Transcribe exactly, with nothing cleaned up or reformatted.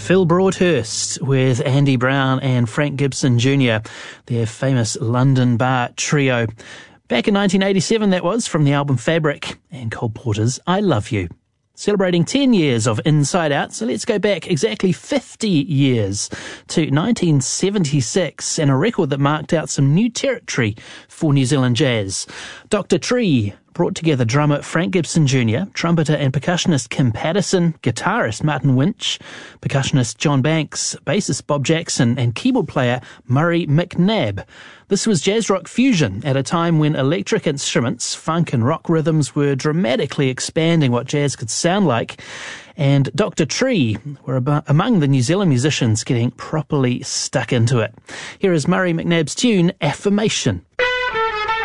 Phil Broadhurst with Andy Brown and Frank Gibson Junior, their famous London bar trio. Back in nineteen eighty-seven, that was, from the album Fabric, and Cole Porter's I Love You. Celebrating ten years of Inside Out, so let's go back exactly fifty years to nineteen seventy-six, and a record that marked out some new territory for New Zealand jazz. Doctor Tree brought together drummer Frank Gibson Junior, trumpeter and percussionist Kim Patterson, guitarist Martin Winch, percussionist John Banks, bassist Bob Jackson, and keyboard player Murray McNabb. This was jazz rock fusion at a time when electric instruments, funk and rock rhythms were dramatically expanding what jazz could sound like, and Doctor Tree were ab- among the New Zealand musicians getting properly stuck into it. Here is Murray McNabb's tune, Affirmation.